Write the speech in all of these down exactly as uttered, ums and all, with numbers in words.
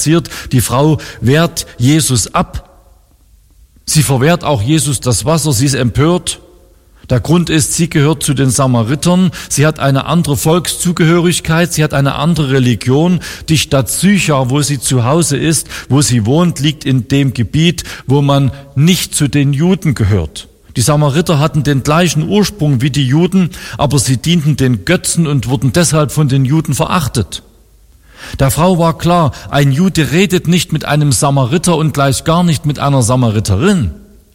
passiert? Die Frau wehrt Jesus ab. Sie verwehrt auch Jesus das Wasser, sie ist empört. Der Grund ist, sie gehört zu den Samaritern, sie hat eine andere Volkszugehörigkeit, sie hat eine andere Religion. Die Stadt Sychar, wo sie zu Hause ist, wo sie wohnt, liegt in dem Gebiet, wo man nicht zu den Juden gehört. Die Samariter hatten den gleichen Ursprung wie die Juden, aber sie dienten den Götzen und wurden deshalb von den Juden verachtet. Der Frau war klar, ein Jude redet nicht mit einem Samariter und gleich gar nicht mit einer Samariterin.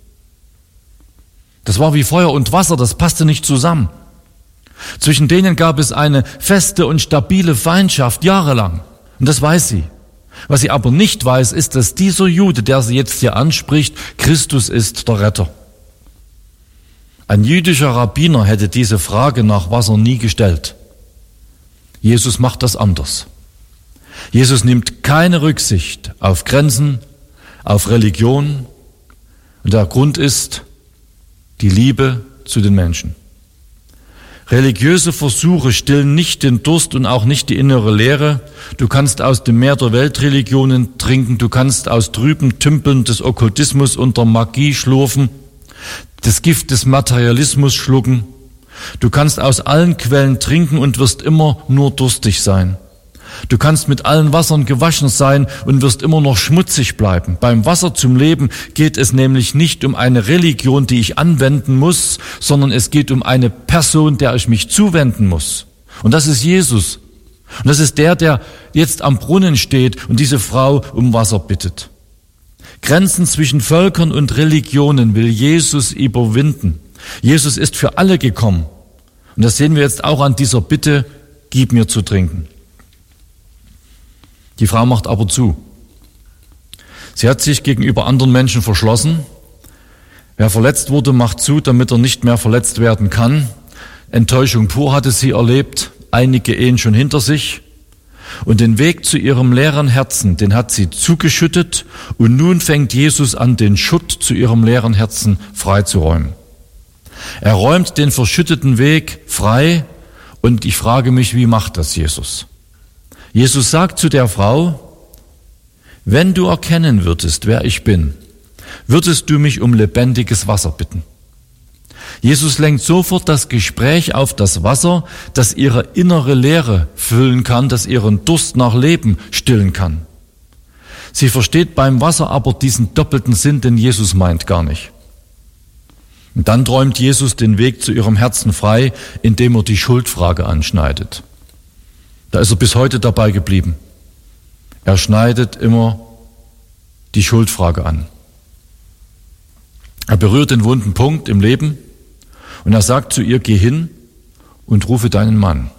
Das war wie Feuer und Wasser, das passte nicht zusammen. Zwischen denen gab es eine feste und stabile Feindschaft jahrelang. Und das weiß sie. Was sie aber nicht weiß, ist, dass dieser Jude, der sie jetzt hier anspricht, Christus ist, der Retter. Ein jüdischer Rabbiner hätte diese Frage nach Wasser nie gestellt. Jesus macht das anders. Jesus nimmt keine Rücksicht auf Grenzen, auf Religion. Und der Grund ist die Liebe zu den Menschen. Religiöse Versuche stillen nicht den Durst und auch nicht die innere Leere. Du kannst aus dem Meer der Weltreligionen trinken, du kannst aus trüben Tümpeln des Okkultismus und der Magie schlürfen, das Gift des Materialismus schlucken. Du kannst aus allen Quellen trinken und wirst immer nur durstig sein. Du kannst mit allen Wassern gewaschen sein und wirst immer noch schmutzig bleiben. Beim Wasser zum Leben geht es nämlich nicht um eine Religion, die ich anwenden muss, sondern es geht um eine Person, der ich mich zuwenden muss. Und das ist Jesus. Und das ist der, der jetzt am Brunnen steht und diese Frau um Wasser bittet. Grenzen zwischen Völkern und Religionen will Jesus überwinden. Jesus ist für alle gekommen. Und das sehen wir jetzt auch an dieser Bitte, gib mir zu trinken. Die Frau macht aber zu. Sie hat sich gegenüber anderen Menschen verschlossen. Wer verletzt wurde, macht zu, damit er nicht mehr verletzt werden kann. Enttäuschung pur hatte sie erlebt, einige Ehen schon hinter sich. Und den Weg zu ihrem leeren Herzen, den hat sie zugeschüttet. Und nun fängt Jesus an, den Schutt zu ihrem leeren Herzen freizuräumen. Er räumt den verschütteten Weg frei. Und ich frage mich, wie macht das Jesus? Jesus sagt zu der Frau, wenn du erkennen würdest, wer ich bin, würdest du mich um lebendiges Wasser bitten. Jesus lenkt sofort das Gespräch auf das Wasser, das ihre innere Leere füllen kann, das ihren Durst nach Leben stillen kann. Sie versteht beim Wasser aber diesen doppelten Sinn, den Jesus meint, gar nicht. Und dann räumt Jesus den Weg zu ihrem Herzen frei, indem er die Schuldfrage anschneidet. Da ist er bis heute dabei geblieben. Er schneidet immer die Schuldfrage an. Er berührt den wunden Punkt im Leben und er sagt zu ihr, geh hin und rufe deinen Mann.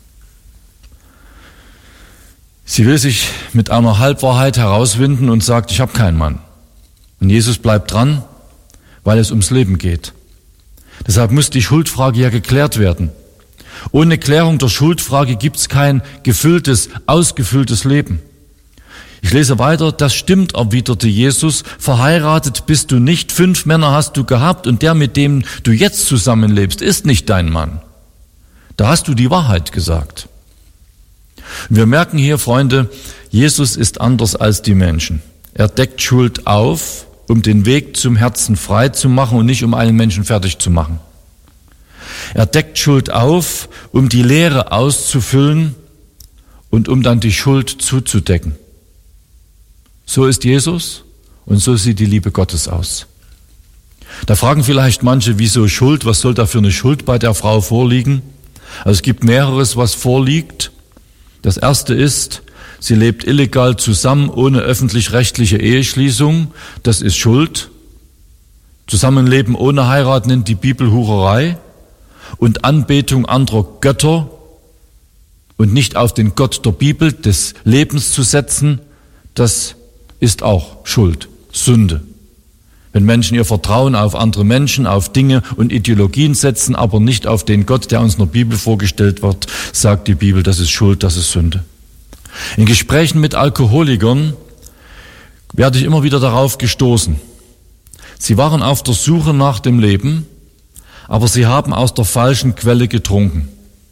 Sie will sich mit einer Halbwahrheit herauswinden und sagt, ich habe keinen Mann. Und Jesus bleibt dran, weil es ums Leben geht. Deshalb muss die Schuldfrage ja geklärt werden. Ohne Klärung der Schuldfrage gibt's kein gefülltes, ausgefülltes Leben. Ich lese weiter, das stimmt, erwiderte Jesus, verheiratet bist du nicht, fünf Männer hast du gehabt und der, mit dem du jetzt zusammenlebst, ist nicht dein Mann. Da hast du die Wahrheit gesagt. Und wir merken hier, Freunde, Jesus ist anders als die Menschen. Er deckt Schuld auf, um den Weg zum Herzen frei zu machen und nicht um einen Menschen fertig zu machen. Er deckt Schuld auf, um die Leere auszufüllen und um dann die Schuld zuzudecken. So ist Jesus und so sieht die Liebe Gottes aus. Da fragen vielleicht manche, wieso Schuld? Was soll da für eine Schuld bei der Frau vorliegen? Also es gibt mehreres, was vorliegt. Das erste ist, sie lebt illegal zusammen ohne öffentlich-rechtliche Eheschließung. Das ist Schuld. Zusammenleben ohne Heirat nennt die Bibel Hurerei. Und Anbetung anderer Götter und nicht auf den Gott der Bibel des Lebens zu setzen, das ist auch Schuld, Sünde. Wenn Menschen ihr Vertrauen auf andere Menschen, auf Dinge und Ideologien setzen, aber nicht auf den Gott, der uns in der Bibel vorgestellt wird, sagt die Bibel, das ist Schuld, das ist Sünde. In Gesprächen mit Alkoholikern werde ich immer wieder darauf gestoßen. Sie waren auf der Suche nach dem Leben, aber sie haben aus der falschen Quelle getrunken.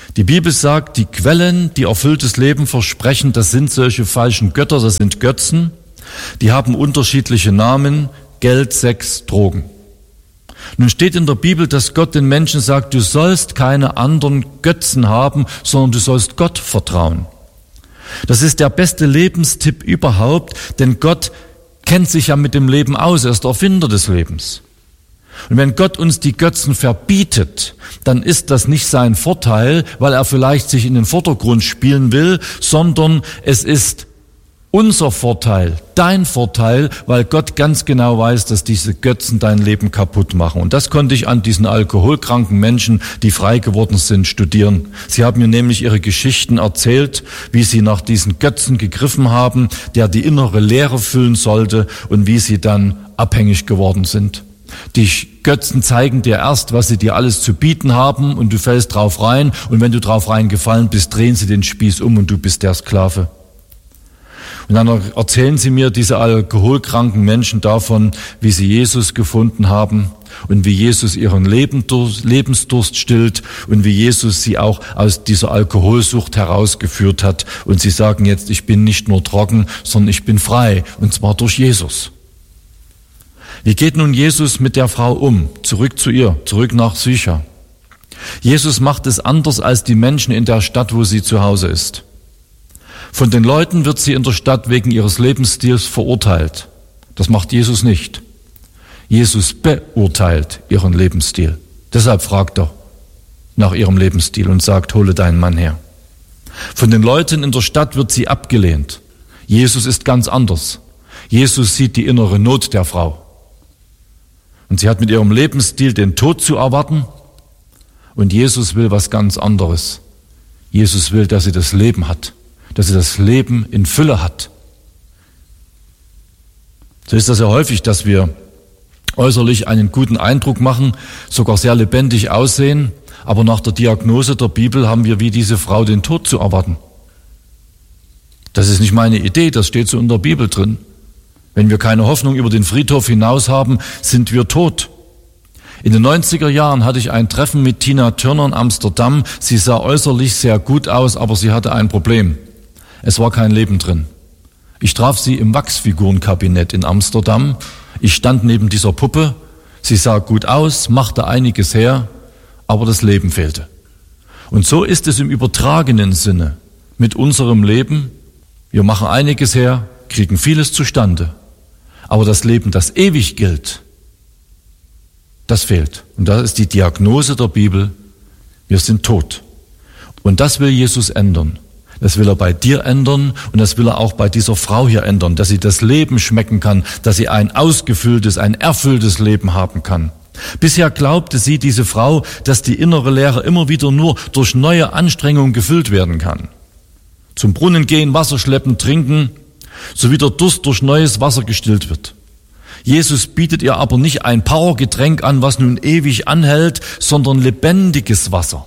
Die Bibel sagt, die Quellen, die erfülltes Leben versprechen, das sind solche falschen Götter, das sind Götzen. Die haben unterschiedliche Namen: Geld, Sex, Drogen. Nun steht in der Bibel, dass Gott den Menschen sagt, du sollst keine anderen Götzen haben, sondern du sollst Gott vertrauen. Das ist der beste Lebenstipp überhaupt, denn Gott kennt sich ja mit dem Leben aus, er ist der Erfinder des Lebens. Und wenn Gott uns die Götzen verbietet, dann ist das nicht sein Vorteil, weil er vielleicht sich in den Vordergrund spielen will, sondern es ist unser Vorteil, dein Vorteil, weil Gott ganz genau weiß, dass diese Götzen dein Leben kaputt machen. Und das konnte ich an diesen alkoholkranken Menschen, die frei geworden sind, studieren. Sie haben mir nämlich ihre Geschichten erzählt, wie sie nach diesen Götzen gegriffen haben, der die innere Leere füllen sollte, und wie sie dann abhängig geworden sind. Die Götzen zeigen dir erst, was sie dir alles zu bieten haben, und du fällst drauf rein, und wenn du drauf reingefallen bist, drehen sie den Spieß um und du bist der Sklave. Und dann erzählen sie mir, diese alkoholkranken Menschen, davon, wie sie Jesus gefunden haben und wie Jesus ihren Lebensdurst stillt und wie Jesus sie auch aus dieser Alkoholsucht herausgeführt hat. Und sie sagen jetzt, ich bin nicht nur trocken, sondern ich bin frei, und zwar durch Jesus. Wie geht nun Jesus mit der Frau um? Zurück zu ihr, zurück nach Sychar. Jesus macht es anders als die Menschen in der Stadt, wo sie zu Hause ist. Von den Leuten wird sie in der Stadt wegen ihres Lebensstils verurteilt. Das macht Jesus nicht. Jesus beurteilt ihren Lebensstil. Deshalb fragt er nach ihrem Lebensstil und sagt, hole deinen Mann her. Von den Leuten in der Stadt wird sie abgelehnt. Jesus ist ganz anders. Jesus sieht die innere Not der Frau. Und sie hat mit ihrem Lebensstil den Tod zu erwarten. Und Jesus will was ganz anderes. Jesus will, dass sie das Leben hat. Dass sie das Leben in Fülle hat. So ist das ja häufig, dass wir äußerlich einen guten Eindruck machen, sogar sehr lebendig aussehen, aber nach der Diagnose der Bibel haben wir wie diese Frau den Tod zu erwarten. Das ist nicht meine Idee, das steht so in der Bibel drin. Wenn wir keine Hoffnung über den Friedhof hinaus haben, sind wir tot. In den neunziger Jahren hatte ich ein Treffen mit Tina Turner in Amsterdam. Sie sah äußerlich sehr gut aus, aber sie hatte ein Problem. Es war kein Leben drin. Ich traf sie im Wachsfigurenkabinett in Amsterdam. Ich stand neben dieser Puppe. Sie sah gut aus, machte einiges her, aber das Leben fehlte. Und so ist es im übertragenen Sinne mit unserem Leben. Wir machen einiges her, kriegen vieles zustande. Aber das Leben, das ewig gilt, das fehlt. Und das ist die Diagnose der Bibel. Wir sind tot. Und das will Jesus ändern. Das will er bei dir ändern und das will er auch bei dieser Frau hier ändern, dass sie das Leben schmecken kann, dass sie ein ausgefülltes, ein erfülltes Leben haben kann. Bisher glaubte sie, diese Frau, dass die innere Leere immer wieder nur durch neue Anstrengungen gefüllt werden kann. Zum Brunnen gehen, Wasser schleppen, trinken, so wie der Durst durch neues Wasser gestillt wird. Jesus bietet ihr aber nicht ein Powergetränk an, was nun ewig anhält, sondern lebendiges Wasser.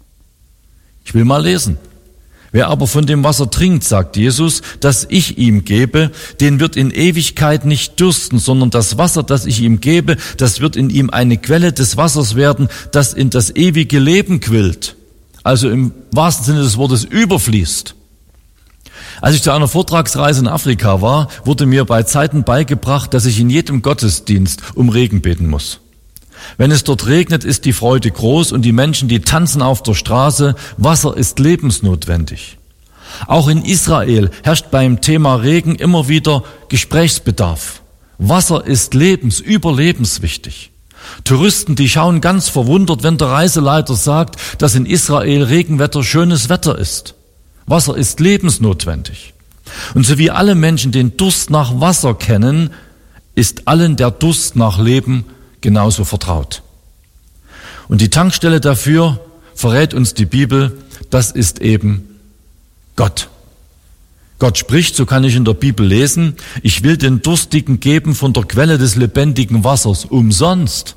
Ich will mal lesen. Wer aber von dem Wasser trinkt, sagt Jesus, das ich ihm gebe, den wird in Ewigkeit nicht dürsten, sondern das Wasser, das ich ihm gebe, das wird in ihm eine Quelle des Wassers werden, das in das ewige Leben quillt. Also im wahrsten Sinne des Wortes überfließt. Als ich zu einer Vortragsreise in Afrika war, wurde mir bei Zeiten beigebracht, dass ich in jedem Gottesdienst um Regen beten muss. Wenn es dort regnet, ist die Freude groß und die Menschen, die tanzen auf der Straße. Wasser ist lebensnotwendig. Auch in Israel herrscht beim Thema Regen immer wieder Gesprächsbedarf. Wasser ist lebens-, überlebenswichtig. Touristen, die schauen ganz verwundert, wenn der Reiseleiter sagt, dass in Israel Regenwetter schönes Wetter ist. Wasser ist lebensnotwendig. Und so wie alle Menschen den Durst nach Wasser kennen, ist allen der Durst nach Leben genauso vertraut. Und die Tankstelle dafür, verrät uns die Bibel, das ist eben Gott. Gott spricht, so kann ich in der Bibel lesen, ich will den Durstigen geben von der Quelle des lebendigen Wassers, umsonst.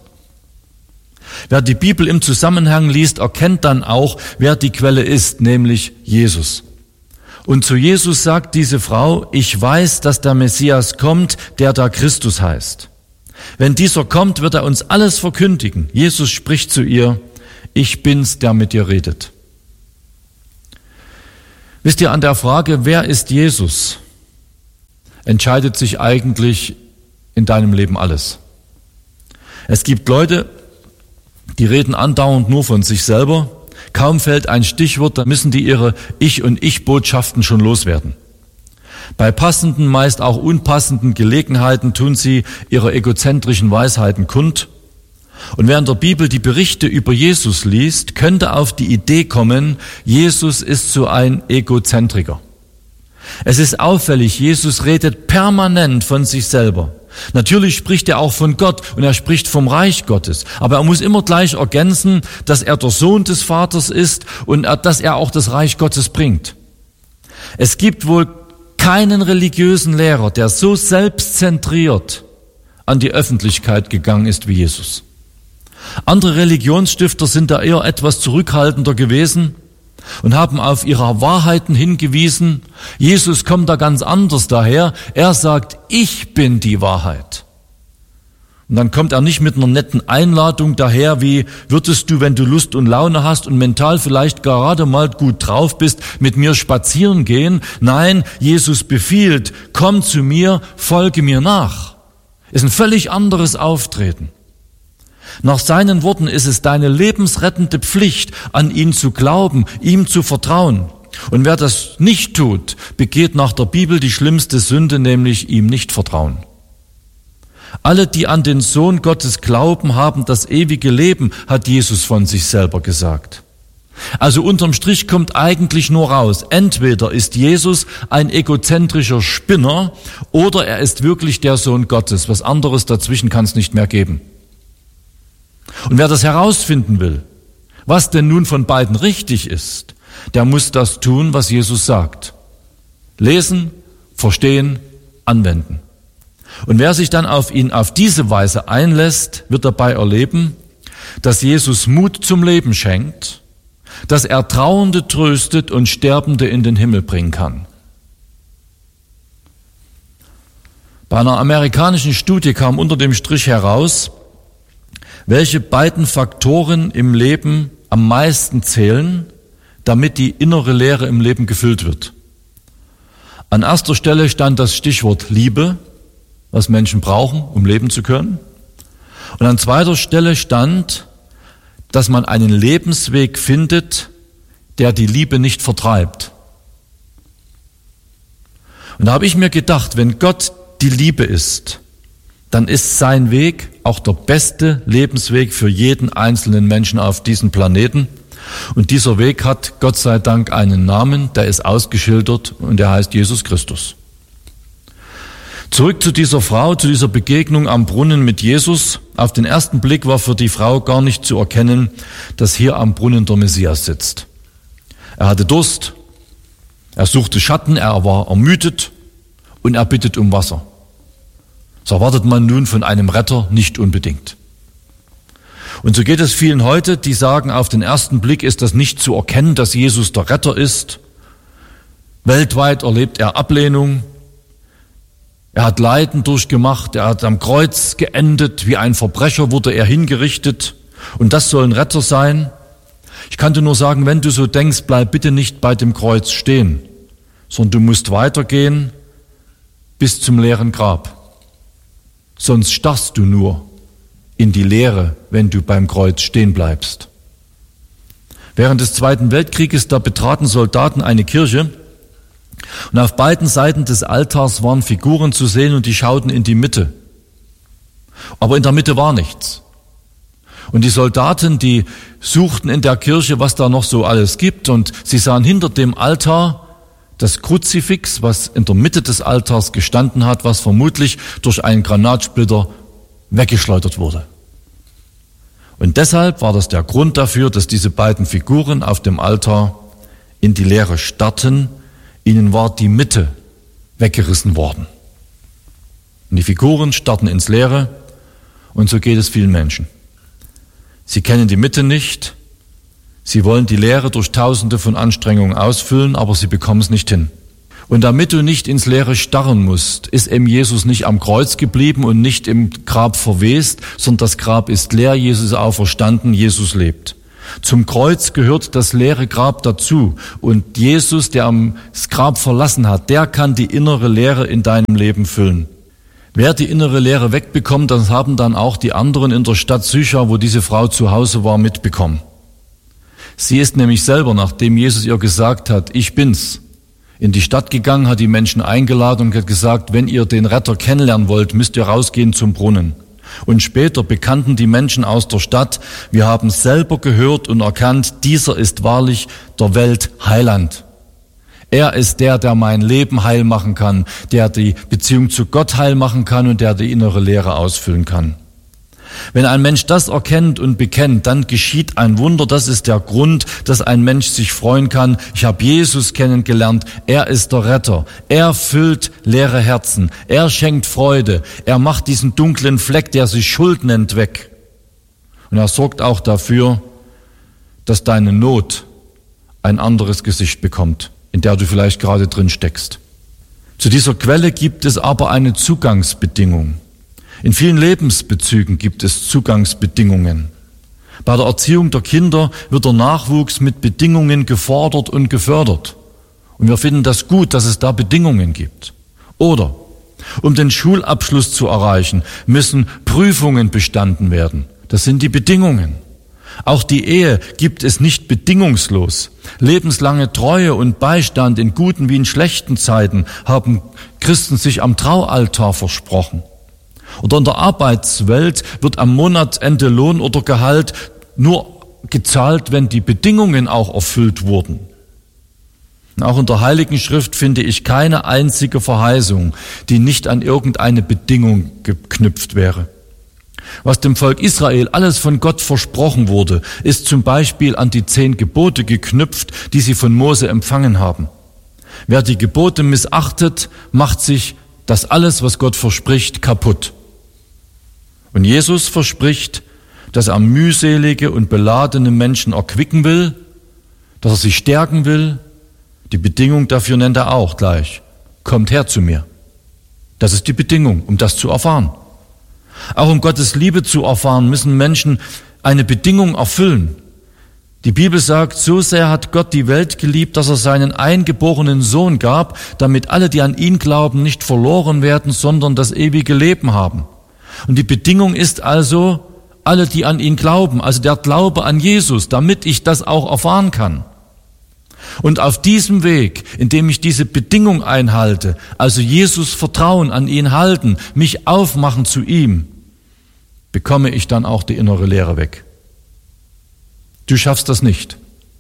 Wer die Bibel im Zusammenhang liest, erkennt dann auch, wer die Quelle ist, nämlich Jesus. Und zu Jesus sagt diese Frau, ich weiß, dass der Messias kommt, der da Christus heißt. Wenn dieser kommt, wird er uns alles verkündigen. Jesus spricht zu ihr, ich bin's, der mit dir redet. Wisst ihr, an der Frage, wer ist Jesus, entscheidet sich eigentlich in deinem Leben alles. Es gibt Leute, die reden andauernd nur von sich selber. Kaum fällt ein Stichwort, da müssen die ihre Ich- und Ich-Botschaften schon loswerden. Bei passenden, meist auch unpassenden Gelegenheiten tun sie ihre egozentrischen Weisheiten kund. Und wer in der Bibel die Berichte über Jesus liest, könnte auf die Idee kommen, Jesus ist so ein Egozentriker. Es ist auffällig, Jesus redet permanent von sich selber. Natürlich spricht er auch von Gott und er spricht vom Reich Gottes. Aber er muss immer gleich ergänzen, dass er der Sohn des Vaters ist und dass er auch das Reich Gottes bringt. Es gibt wohl keinen religiösen Lehrer, der so selbstzentriert an die Öffentlichkeit gegangen ist wie Jesus. Andere Religionsstifter sind da eher etwas zurückhaltender gewesen und haben auf ihre Wahrheiten hingewiesen. Jesus kommt da ganz anders daher. Er sagt, ich bin die Wahrheit. Und dann kommt er nicht mit einer netten Einladung daher, wie würdest du, wenn du Lust und Laune hast und mental vielleicht gerade mal gut drauf bist, mit mir spazieren gehen. Nein, Jesus befiehlt, komm zu mir, folge mir nach. Ist ein völlig anderes Auftreten. Nach seinen Worten ist es deine lebensrettende Pflicht, an ihn zu glauben, ihm zu vertrauen. Und wer das nicht tut, begeht nach der Bibel die schlimmste Sünde, nämlich ihm nicht vertrauen. Alle, die an den Sohn Gottes glauben, haben das ewige Leben, hat Jesus von sich selber gesagt. Also unterm Strich kommt eigentlich nur raus, entweder ist Jesus ein egozentrischer Spinner oder er ist wirklich der Sohn Gottes. Was anderes dazwischen kann es nicht mehr geben. Und wer das herausfinden will, was denn nun von beiden richtig ist, der muss das tun, was Jesus sagt. Lesen, verstehen, anwenden. Und wer sich dann auf ihn auf diese Weise einlässt, wird dabei erleben, dass Jesus Mut zum Leben schenkt, dass er Trauernde tröstet und Sterbende in den Himmel bringen kann. Bei einer amerikanischen Studie kam unter dem Strich heraus, welche beiden Faktoren im Leben am meisten zählen, damit die innere Leere im Leben gefüllt wird. An erster Stelle stand das Stichwort Liebe, was Menschen brauchen, um leben zu können. Und an zweiter Stelle stand, dass man einen Lebensweg findet, der die Liebe nicht vertreibt. Und da habe ich mir gedacht, wenn Gott die Liebe ist, dann ist sein Weg auch der beste Lebensweg für jeden einzelnen Menschen auf diesem Planeten. Und dieser Weg hat Gott sei Dank einen Namen, der ist ausgeschildert und der heißt Jesus Christus. Zurück zu dieser Frau, zu dieser Begegnung am Brunnen mit Jesus. Auf den ersten Blick war für die Frau gar nicht zu erkennen, dass hier am Brunnen der Messias sitzt. Er hatte Durst, er suchte Schatten, er war ermüdet und er bittet um Wasser. Das erwartet man nun von einem Retter nicht unbedingt. Und so geht es vielen heute, die sagen, auf den ersten Blick ist das nicht zu erkennen, dass Jesus der Retter ist. Weltweit erlebt er Ablehnung. Er hat Leiden durchgemacht, er hat am Kreuz geendet, wie ein Verbrecher wurde er hingerichtet. Und das soll ein Retter sein. Ich kann dir nur sagen, wenn du so denkst, bleib bitte nicht bei dem Kreuz stehen, sondern du musst weitergehen bis zum leeren Grab. Sonst starrst du nur in die Leere, wenn du beim Kreuz stehen bleibst. Während des Zweiten Weltkrieges, da betraten Soldaten eine Kirche und auf beiden Seiten des Altars waren Figuren zu sehen und die schauten in die Mitte. Aber in der Mitte war nichts. Und die Soldaten, die suchten in der Kirche, was da noch so alles gibt, und sie sahen hinter dem Altar das Kruzifix, was in der Mitte des Altars gestanden hat, was vermutlich durch einen Granatsplitter weggeschleudert wurde. Und deshalb war das der Grund dafür, dass diese beiden Figuren auf dem Altar in die Leere starrten. Ihnen war die Mitte weggerissen worden. Und die Figuren starrten ins Leere, und so geht es vielen Menschen. Sie kennen die Mitte nicht. Sie wollen die Leere durch Tausende von Anstrengungen ausfüllen, aber sie bekommen es nicht hin. Und damit du nicht ins Leere starren musst, ist eben Jesus nicht am Kreuz geblieben und nicht im Grab verwest, sondern das Grab ist leer, Jesus ist auferstanden, Jesus lebt. Zum Kreuz gehört das leere Grab dazu. Und Jesus, der das Grab verlassen hat, der kann die innere Leere in deinem Leben füllen. Wer die innere Leere wegbekommt, das haben dann auch die anderen in der Stadt Sychar, wo diese Frau zu Hause war, mitbekommen. Sie ist nämlich selber, nachdem Jesus ihr gesagt hat, ich bin's, in die Stadt gegangen, hat die Menschen eingeladen und hat gesagt, wenn ihr den Retter kennenlernen wollt, müsst ihr rausgehen zum Brunnen. Und später bekannten die Menschen aus der Stadt, wir haben selber gehört und erkannt, dieser ist wahrlich der Welt Heiland. Er ist der, der mein Leben heil machen kann, der die Beziehung zu Gott heil machen kann und der die innere Leere ausfüllen kann. Wenn ein Mensch das erkennt und bekennt, dann geschieht ein Wunder. Das ist der Grund, dass ein Mensch sich freuen kann. Ich habe Jesus kennengelernt. Er ist der Retter. Er füllt leere Herzen. Er schenkt Freude. Er macht diesen dunklen Fleck, der sich Schuld nennt, weg. Und er sorgt auch dafür, dass deine Not ein anderes Gesicht bekommt, in der du vielleicht gerade drin steckst. Zu dieser Quelle gibt es aber eine Zugangsbedingung. In vielen Lebensbezügen gibt es Zugangsbedingungen. Bei der Erziehung der Kinder wird der Nachwuchs mit Bedingungen gefordert und gefördert. Und wir finden das gut, dass es da Bedingungen gibt. Oder, um den Schulabschluss zu erreichen, müssen Prüfungen bestanden werden. Das sind die Bedingungen. Auch die Ehe gibt es nicht bedingungslos. Lebenslange Treue und Beistand in guten wie in schlechten Zeiten haben Christen sich am Traualtar versprochen. Oder in der Arbeitswelt wird am Monatsende Lohn oder Gehalt nur gezahlt, wenn die Bedingungen auch erfüllt wurden. Und auch in der Heiligen Schrift finde ich keine einzige Verheißung, die nicht an irgendeine Bedingung geknüpft wäre. Was dem Volk Israel alles von Gott versprochen wurde, ist zum Beispiel an die zehn Gebote geknüpft, die sie von Mose empfangen haben. Wer die Gebote missachtet, macht sich das alles, was Gott verspricht, kaputt. Und Jesus verspricht, dass er mühselige und beladene Menschen erquicken will, dass er sie stärken will. Die Bedingung dafür nennt er auch gleich. Kommt her zu mir. Das ist die Bedingung, um das zu erfahren. Auch um Gottes Liebe zu erfahren, müssen Menschen eine Bedingung erfüllen. Die Bibel sagt, so sehr hat Gott die Welt geliebt, dass er seinen eingeborenen Sohn gab, damit alle, die an ihn glauben, nicht verloren werden, sondern das ewige Leben haben. Und die Bedingung ist also, alle, die an ihn glauben, also der Glaube an Jesus, damit ich das auch erfahren kann. Und auf diesem Weg, indem ich diese Bedingung einhalte, also Jesus Vertrauen an ihn halten, mich aufmachen zu ihm, bekomme ich dann auch die innere Leere weg. Du schaffst das nicht.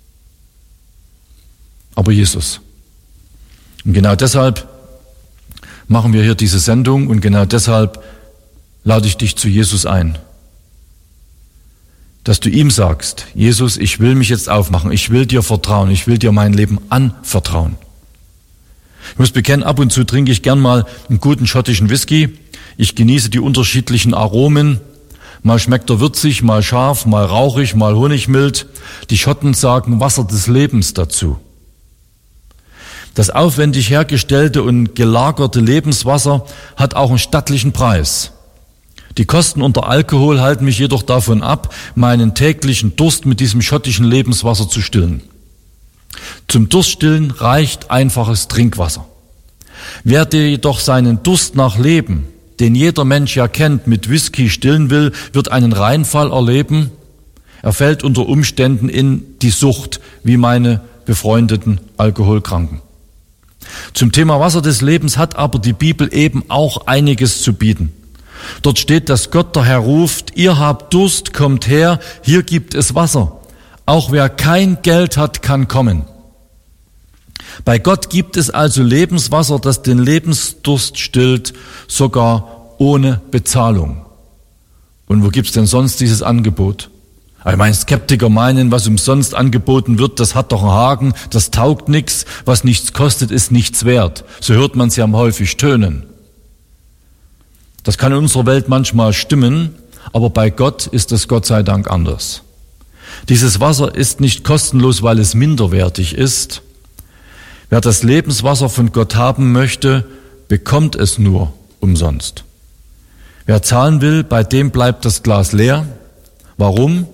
Aber Jesus. Und genau deshalb machen wir hier diese Sendung und genau deshalb lade ich dich zu Jesus ein. Dass du ihm sagst, Jesus, ich will mich jetzt aufmachen, ich will dir vertrauen, ich will dir mein Leben anvertrauen. Ich muss bekennen, ab und zu trinke ich gern mal einen guten schottischen Whisky. Ich genieße die unterschiedlichen Aromen. Mal schmeckt er würzig, mal scharf, mal rauchig, mal honigmild. Die Schotten sagen Wasser des Lebens dazu. Das aufwendig hergestellte und gelagerte Lebenswasser hat auch einen stattlichen Preis. Die Kosten unter Alkohol halten mich jedoch davon ab, meinen täglichen Durst mit diesem schottischen Lebenswasser zu stillen. Zum Durststillen reicht einfaches Trinkwasser. Wer dir jedoch seinen Durst nach Leben, den jeder Mensch ja kennt, mit Whisky stillen will, wird einen Reinfall erleben. Er fällt unter Umständen in die Sucht, wie meine befreundeten Alkoholkranken. Zum Thema Wasser des Lebens hat aber die Bibel eben auch einiges zu bieten. Dort steht, dass Gott der Herr ruft, ihr habt Durst, kommt her, hier gibt es Wasser. Auch wer kein Geld hat, kann kommen. Bei Gott gibt es also Lebenswasser, das den Lebensdurst stillt, sogar ohne Bezahlung. Und wo gibt's denn sonst dieses Angebot? Ich meine, Skeptiker meinen, was umsonst angeboten wird, das hat doch einen Haken, das taugt nichts, was nichts kostet, ist nichts wert. So hört man es ja häufig tönen. Das kann in unserer Welt manchmal stimmen, aber bei Gott ist es Gott sei Dank anders. Dieses Wasser ist nicht kostenlos, weil es minderwertig ist. Wer das Lebenswasser von Gott haben möchte, bekommt es nur umsonst. Wer zahlen will, bei dem bleibt das Glas leer. Warum?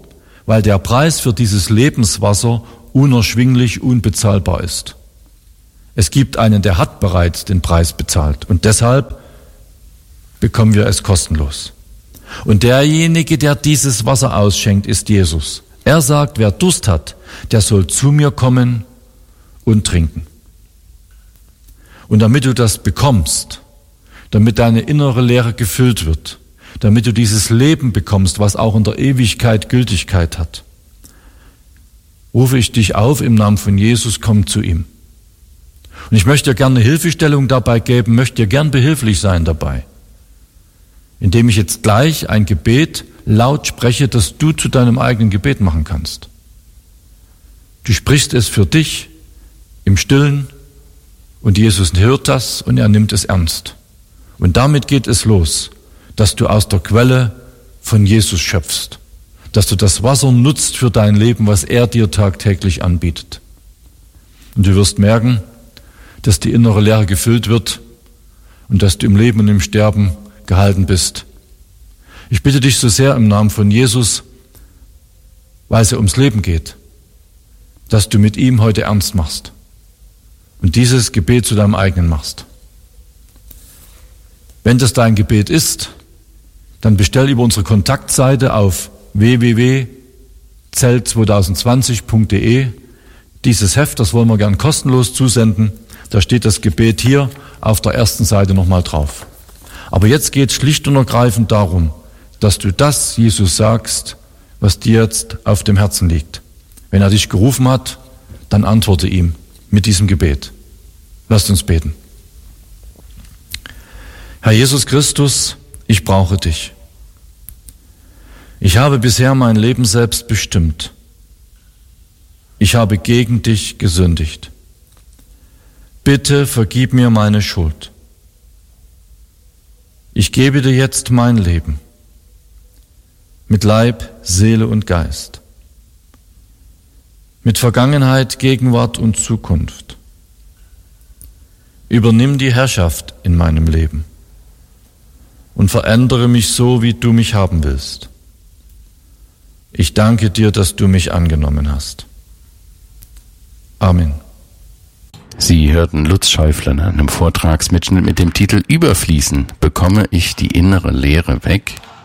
weil der Preis für dieses Lebenswasser unerschwinglich, unbezahlbar ist. Es gibt einen, der hat bereits den Preis bezahlt und deshalb bekommen wir es kostenlos. Und derjenige, der dieses Wasser ausschenkt, ist Jesus. Er sagt, wer Durst hat, der soll zu mir kommen und trinken. Und damit du das bekommst, damit deine innere Leere gefüllt wird, damit du dieses Leben bekommst, was auch in der Ewigkeit Gültigkeit hat, rufe ich dich auf im Namen von Jesus, komm zu ihm. Und ich möchte dir gerne eine Hilfestellung dabei geben, möchte dir gern behilflich sein dabei, indem ich jetzt gleich ein Gebet laut spreche, das du zu deinem eigenen Gebet machen kannst. Du sprichst es für dich im Stillen und Jesus hört das und er nimmt es ernst. Und damit geht es los, dass du aus der Quelle von Jesus schöpfst, dass du das Wasser nutzt für dein Leben, was er dir tagtäglich anbietet. Und du wirst merken, dass die innere Leere gefüllt wird und dass du im Leben und im Sterben gehalten bist. Ich bitte dich so sehr im Namen von Jesus, weil es ja ums Leben geht, dass du mit ihm heute ernst machst und dieses Gebet zu deinem eigenen machst. Wenn das dein Gebet ist, dann bestell über unsere Kontaktseite auf w w w punkt zelt zwanzig zwanzig punkt d e dieses Heft, das wollen wir gern kostenlos zusenden. Da steht das Gebet hier auf der ersten Seite nochmal drauf. Aber jetzt geht es schlicht und ergreifend darum, dass du das Jesus sagst, was dir jetzt auf dem Herzen liegt. Wenn er dich gerufen hat, dann antworte ihm mit diesem Gebet. Lasst uns beten. Herr Jesus Christus, ich brauche dich. Ich habe bisher mein Leben selbst bestimmt. Ich habe gegen dich gesündigt. Bitte vergib mir meine Schuld. Ich gebe dir jetzt mein Leben mit Leib, Seele und Geist, mit Vergangenheit, Gegenwart und Zukunft. Übernimm die Herrschaft in meinem Leben und verändere mich so, wie du mich haben willst. Ich danke dir, dass du mich angenommen hast. Amen. Sie hörten Lutz Schäufler in einem Vortragsmitschnitt mit dem Titel Überfließen, bekomme ich die innere Leere weg?